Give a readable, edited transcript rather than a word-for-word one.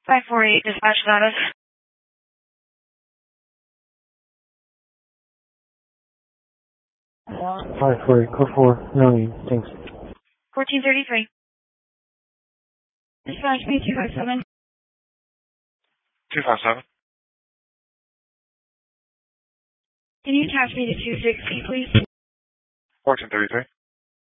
548 dispatch status. 548, code 4, no need, thanks. 1433. Dispatch me 257. 257. Can you attach me to 260, please? 1433.